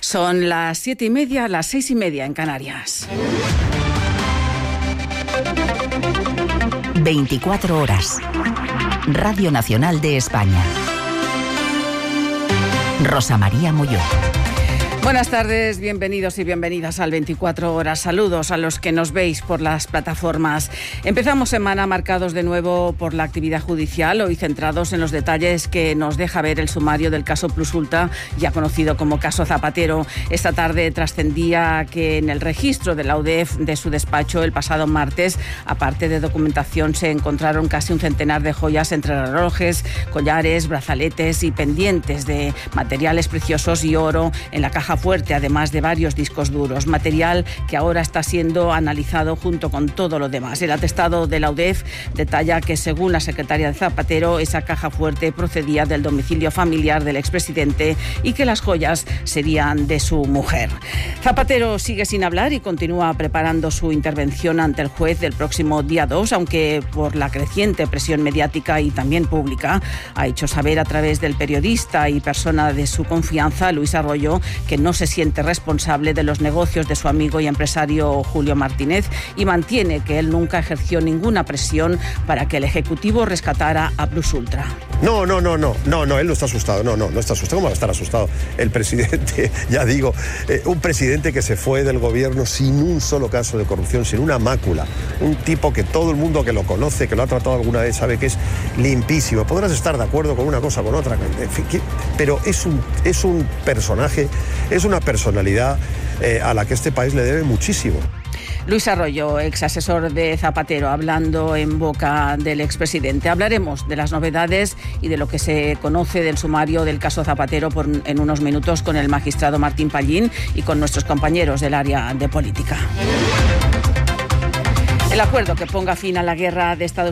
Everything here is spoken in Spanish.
Son las 7:30, las 6:30 en Canarias. 24 horas. Radio Nacional de España. Rosa María Molló. Buenas tardes, bienvenidos y bienvenidas al 24 horas. Saludos a los que nos veis por las plataformas. Empezamos semana marcados de nuevo por la actividad judicial, hoy centrados en los detalles que nos deja ver el sumario del caso Plus Ultra, ya conocido como caso Zapatero. Esta tarde trascendía que en el registro de la UDEF de su despacho el pasado martes, aparte de documentación, se encontraron casi un centenar de joyas entre relojes, collares, brazaletes y pendientes de materiales preciosos y oro en la caja fuerte, además de varios discos duros, material que ahora está siendo analizado junto con todo lo demás. El atestado de la UDEF detalla que, según la secretaria de Zapatero, esa caja fuerte procedía del domicilio familiar del expresidente y que las joyas serían de su mujer. Zapatero sigue sin hablar y continúa preparando su intervención ante el juez del próximo día 2, aunque por la creciente presión mediática y también pública ha hecho saber a través del periodista y persona de su confianza, Luis Arroyo, que no se siente responsable de los negocios de su amigo y empresario Julio Martínez y mantiene que él nunca ejerció ninguna presión para que el Ejecutivo rescatara a Plus Ultra. No, él no está asustado, no está asustado. ¿Cómo va a estar asustado? El presidente, ya digo, un presidente que se fue del gobierno sin un solo caso de corrupción, sin una mácula, un tipo que todo el mundo que lo conoce, que lo ha tratado alguna vez, sabe que es limpísimo. Podrás estar de acuerdo con una cosa o con otra, pero es un personaje, es una personalidad a la que este país le debe muchísimo. Luis Arroyo, ex asesor de Zapatero, hablando en boca del expresidente. Hablaremos de las novedades y de lo que se conoce del sumario del caso Zapatero en unos minutos con el magistrado Martín Pallín y con nuestros compañeros del área de política. El acuerdo que ponga fin a la guerra de Estados